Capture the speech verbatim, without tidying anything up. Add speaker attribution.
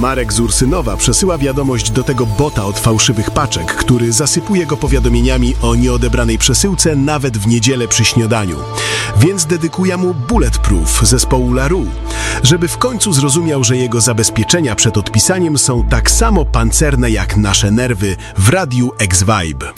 Speaker 1: Marek z Ursynowa przesyła wiadomość do tego bota od fałszywych paczek, który zasypuje go powiadomieniami o nieodebranej przesyłce nawet w niedzielę przy śniadaniu. Więc dedykuje mu Bulletproof zespołu La Roux, żeby w końcu zrozumiał, że jego zabezpieczenia przed odpisaniem są tak samo pancerne jak nasze nerwy w radiu X-Vibe.